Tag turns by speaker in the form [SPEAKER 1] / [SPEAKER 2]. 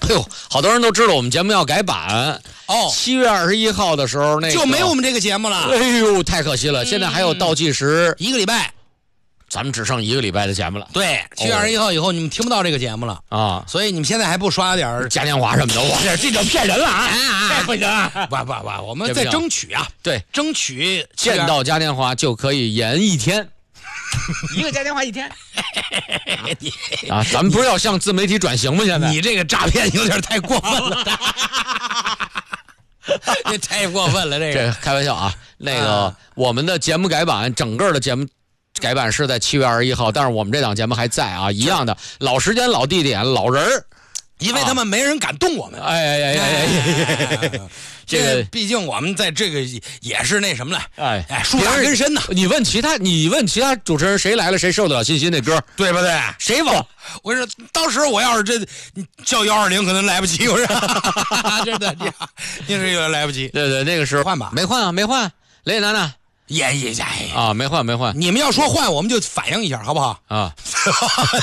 [SPEAKER 1] 哎呦，好多人都知道我们节目要改版
[SPEAKER 2] 哦。
[SPEAKER 1] 7月21号的时候，那个
[SPEAKER 2] 就没我们这个节目了。
[SPEAKER 1] 哎呦，太可惜了！现在还有倒计时
[SPEAKER 2] 1个礼拜，
[SPEAKER 1] 咱们只剩1个礼拜的节目了。
[SPEAKER 2] 对，7月21号以后你们听不到这个节目了
[SPEAKER 1] 啊，
[SPEAKER 2] 所以你们现在还不刷点
[SPEAKER 1] 嘉年华什么的，哇，这就骗人了啊！
[SPEAKER 2] 不行，我们在争取啊，
[SPEAKER 1] 对，
[SPEAKER 2] 争取
[SPEAKER 1] 见到嘉年华就可以延1天。1个嘉年华1天啊！咱们不是要向自媒体转型吗？现在
[SPEAKER 2] 你这个诈骗有点太过分了，这太过分了，这
[SPEAKER 1] 开玩笑啊。那个我们的节目改版，整个的节目改版是在7月21号，但是我们这档节目还在啊，一样的老时间、老地点、老人儿，
[SPEAKER 2] 因为他们没人敢动我们。
[SPEAKER 1] 这个
[SPEAKER 2] 毕竟我们在这个也是那什么了，树大根深呐。
[SPEAKER 1] 你问其他主持人谁来了谁受得了信心那歌，
[SPEAKER 2] 对不对？
[SPEAKER 1] 谁忘？
[SPEAKER 2] 我说当时我要是这叫120可能来不及，我说真的，你是有点来不及。
[SPEAKER 1] 对，那个时候
[SPEAKER 2] 换吧，
[SPEAKER 1] 没换，雷楠楠
[SPEAKER 2] 也
[SPEAKER 1] 啊，没换。
[SPEAKER 2] 你们要说换，我们就反应一下，好不好？
[SPEAKER 1] 啊。